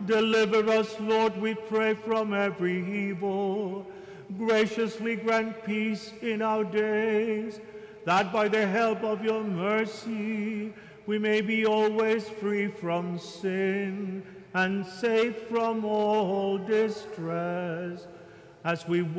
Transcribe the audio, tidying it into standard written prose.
Deliver us, Lord, we pray, from every evil. Graciously grant peace in our days, that by the help of your mercy we may be always free from sin and safe from all distress, as we